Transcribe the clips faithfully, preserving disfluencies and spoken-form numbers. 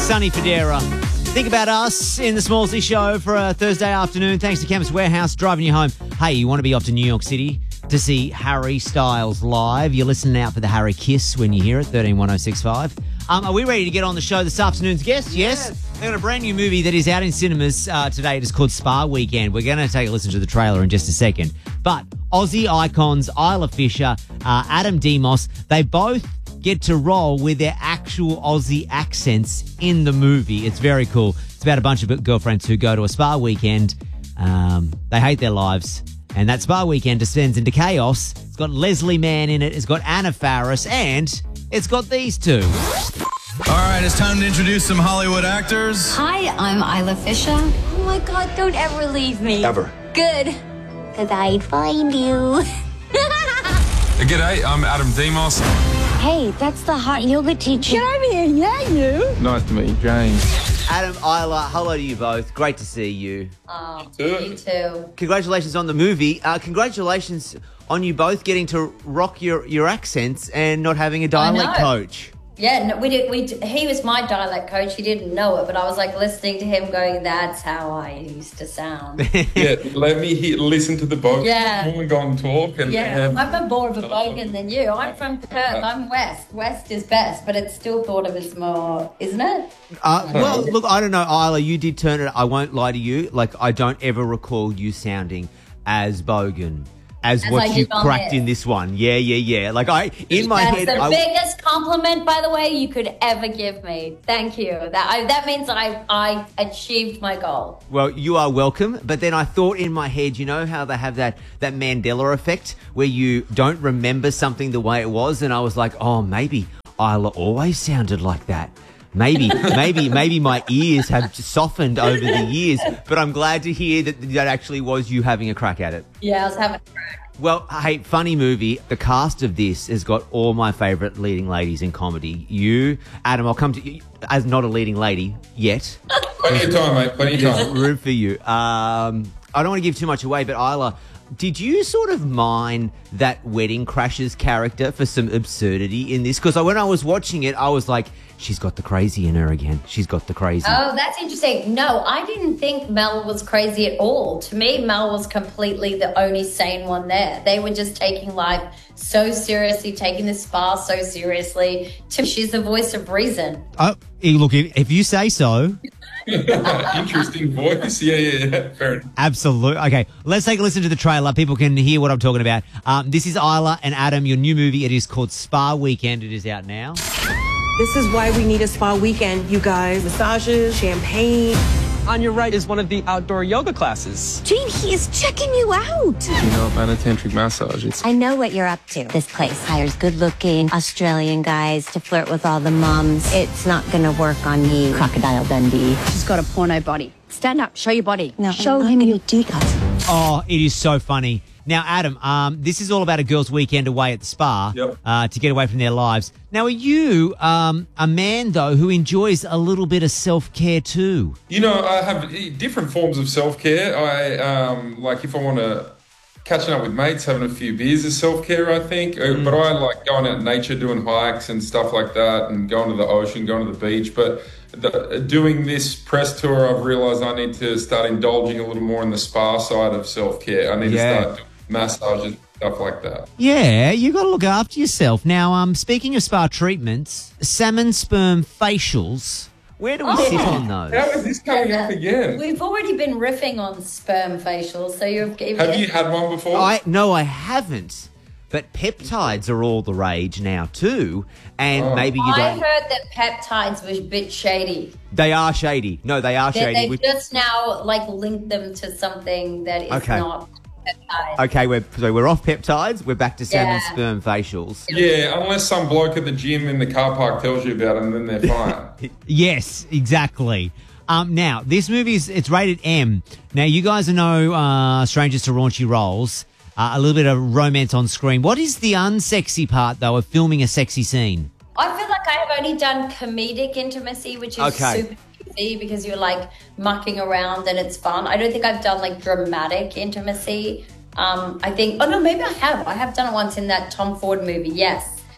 Sonny Fodera. Think about us in the Smallsy Show for a Thursday afternoon. Thanks to Chemist Warehouse, driving you home. Hey, you want to be off to New York City to see Harry Styles live? You're listening out for the Harry Kiss when you hear it, thirteen one oh six five. Um, are we ready to get on the show this afternoon's guest? Yes. yes. They've got a brand new movie that is out in cinemas uh, today. It is called Spa Weekend. We're going to take a listen to the trailer in just a second. But Aussie icons Isla Fisher, uh, Adam Demos, they both get to roll with their actual Aussie accents in the movie. It's very cool. It's about a bunch of girlfriends who go to a spa weekend. Um, they hate their lives. And that spa weekend descends into chaos. It's got Leslie Mann in it. It's got Anna Faris. And it's got these two. All right, it's time to introduce some Hollywood actors. Hi, I'm Isla Fisher. Oh, my God, don't ever leave me. Ever. Good. Because I'd find you. G'day, I'm Adam Demos. Hey, that's the hot yoga teacher. Get over here, yeah, you. Nice to meet you, James. Adam, Isla, hello to you both. Great to see you. Oh, you too. Congratulations on the movie. Uh, congratulations on you both getting to rock your, your accents and not having a dialect coach. Yeah, no, we did. We did, he was my dialect coach. He didn't know it, but I was like listening to him, going, "That's how I used to sound." Yeah, let me hear, listen to the bogan. Yeah, when we go and talk. And yeah, I'm a more of a bogan than you. I'm from Perth. I'm West. West is best, but it's still thought of as more, isn't it? Uh, well, look, I don't know, Isla. You did turn it. I won't lie to you. Like, I don't ever recall you sounding as bogan as, as what you cracked in this one. Yeah, yeah, yeah. Like, I, in my That's head... That's the I, biggest compliment, by the way, you could ever give me. Thank you. That I, that means I, I achieved my goal. Well, you are welcome. But then I thought in my head, you know how they have that, that Mandela effect where you don't remember something the way it was? And I was like, oh, maybe Isla always sounded like that. Maybe, maybe, maybe my ears have softened over the years, but I'm glad to hear that that actually was you having a crack at it. Yeah, I was having a crack. Well, hey, funny movie. The cast of this has got all my favourite leading ladies in comedy. You, Adam, I'll come to you as not a leading lady yet. Plenty of time, mate. Plenty of time. Room for you. Um, I don't want to give too much away, but Isla, did you sort of mine that Wedding Crashers character for some absurdity in this? Because when I was watching it, I was like, she's got the crazy in her again. She's got the crazy. Oh, that's interesting. No, I didn't think Mel was crazy at all. To me, Mel was completely the only sane one there. They were just taking life so seriously, taking the spa so seriously. To me, she's the voice of reason. Oh, look, if, if you say so. Interesting voice. Yeah, yeah, yeah. Fair enough. Absolutely. Okay, let's take a listen to the trailer. People can hear what I'm talking about. Um, this is Isla and Adam, your new movie. It is called Spa Weekend. It is out now. This is why we need a spa weekend, you guys. Massages, champagne. On your right is one of the outdoor yoga classes. Gene, he is checking you out. You know about a tantric massage? It's I know what you're up to. This place hires good-looking Australian guys to flirt with all the mums. It's not going to work on you, Crocodile Dundee. She's got a porno body. Stand up, show your body. No, show I'm him going to do that. Oh, it is so funny. Now, Adam, um, this is all about a girl's weekend away at the spa yep. uh, to get away from their lives. Now, are you um, a man, though, who enjoys a little bit of self-care too? You know, I have different forms of self-care. I, um, like, if I want to catching up with mates, having a few beers is self-care, I think. Mm. But I like going out in nature, doing hikes and stuff like that, and going to the ocean, going to the beach. But the, doing this press tour, I've realised I need to start indulging a little more in the spa side of self-care. I need yeah. to start doing massages, stuff like that. Yeah, you got to look after yourself. Now, um, speaking of spa treatments, salmon sperm facials, where do we oh, sit on those? How is this coming up again? We've already been riffing on sperm facials, so you've... Have you had one before? I No, I haven't. But peptides are all the rage now too, and oh. maybe you don't... I heard that peptides was a bit shady. They are shady. No, they are shady. They've just now, like, linked them to something that is okay. not... peptides. Okay, we're so we're off peptides. We're back to salmon Yeah. sperm facials. Yeah, unless some bloke at the gym in the car park tells you about them, then they're fine. Yes, exactly. Um, now, this movie is it's rated M. Now, you guys know uh, Strangers to Raunchy Roles. Uh, a little bit of romance on screen. What is the unsexy part, though, of filming a sexy scene? I feel like I have only done comedic intimacy, which is Okay. super easy because you're like mucking around and it's fun. I don't think I've done like dramatic intimacy. Um, I think, oh no, maybe I have. I have done it once in that Tom Ford movie, yes.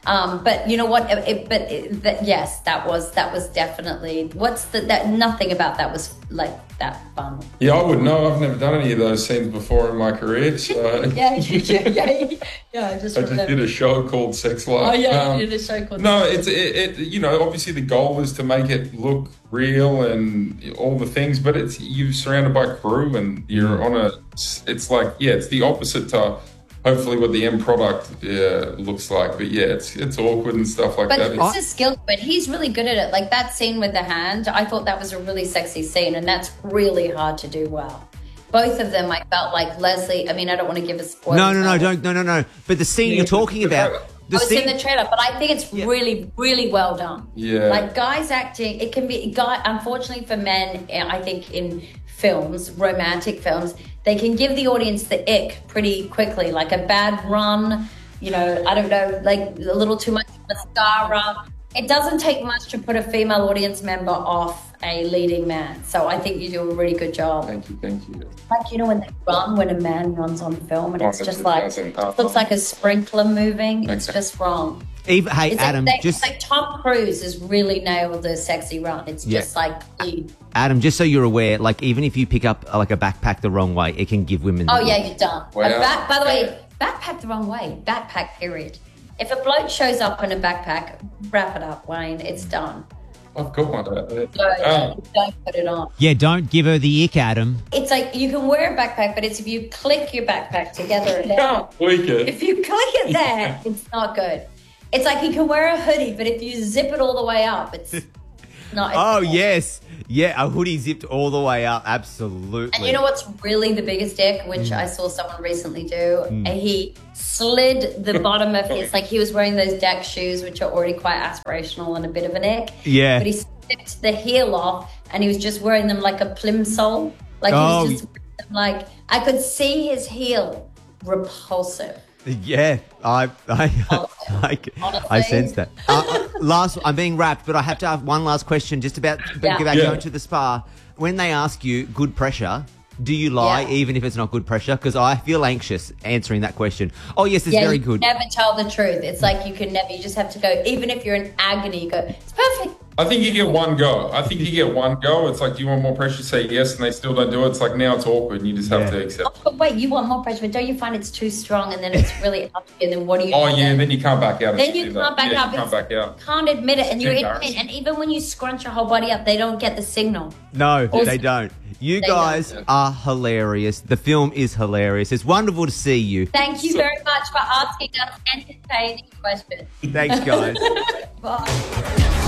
Um, but you know what? It, it, but it, that, yes, that was that was definitely what's the that nothing about that was like that fun. Yeah, I wouldn't know. I've never done any of those scenes before in my career. So yeah, yeah, yeah, yeah. I just, I just did a show called Sex Life. Oh yeah, um, you did a show called. No, Sex it's it, it. You know, obviously the goal is to make it look real and all the things, but it's you're surrounded by crew and you're on a. It's like yeah, it's the opposite to. Hopefully what the end product uh, looks like. But yeah, it's it's awkward and stuff like but that. But it's a skill, but he's really good at it. Like that scene with the hand, I thought that was a really sexy scene, and that's really hard to do well. Both of them, I felt like Leslie, I mean, I don't want to give a spoiler. No, no, no, don't, no, no, no. But the scene Yeah, you're talking the about... trailer. The I was scene, in the trailer, but I think it's Yeah. really, really well done. Yeah. Like guys acting, it can be, guy. unfortunately for men, I think in films, romantic films, they can give the audience the ick pretty quickly, like a bad run, you know, I don't know, like a little too much mascara. It doesn't take much to put a female audience member off a leading man. So I think you do a really good job. Thank you, thank you. Like, you know, when they run, when a man runs on film and Oh, it's that's just it, like, that's it. it looks like a sprinkler moving. It's Okay. just wrong. even, hey, It's Adam, like, they, just... it's like Tom Cruise has really nailed the sexy run. It's Yeah. just like, clean. Adam, just so you're aware, like, even if you pick up, uh, like, a backpack the wrong way, it can give women... oh the- yeah, you're done. Wow. A back, by the way, backpack the wrong way. Backpack, period. If a bloke shows up in a backpack, wrap it up, Wayne. It's done. I've got one out there. So Um, don't put it on. Yeah, don't give her the ick, Adam. It's like you can wear a backpack, but it's if you click your backpack together. can't tweak it. If you click it there, it's not good. It's like you can wear a hoodie, but if you zip it all the way up, it's not. Oh, it's not. yes. Yeah, a hoodie zipped all the way up. Absolutely. And you know what's really the biggest dick, which Mm. I saw someone recently do? He slid the bottom of his, like he was wearing those deck shoes, which are already quite aspirational and a bit of an ick. Yeah. But he slipped the heel off and he was just wearing them like a plimsoll. Like Oh. he was just wearing them like, I could see his heel. Repulsive. Yeah, I I I, Honestly. I sense that. Uh, uh, last, I'm being wrapped, but I have to have one last question just about, Yeah. about Yeah. going to the spa. When they ask you good pressure, do you lie Yeah. even if it's not good pressure? Because I feel anxious answering that question. Oh, yes, it's Yeah, very you good. never tell the truth. It's like you can never, you just have to go, even if you're in agony, you go, it's perfect. I think you get one go. I think you get one go. It's like, do you want more pressure? Say yes, and they still don't do it. It's like now it's awkward, and you just have Yeah. to accept. Oh, but wait, you want more pressure, but don't you find it's too strong and then it's really up to you? And then what do you Oh do yeah, then? then you can't back out. if Then you do can't that. back yeah, up. You can't It's- back out. Can't admit it, and It's you're in embarrassing. pain. And even when you scrunch your whole body up, they don't get the signal. No, Also- they don't. You They guys don't. are hilarious. The film is hilarious. It's wonderful to see you. Thank you very much for asking us entertaining questions. Thanks, guys. Bye.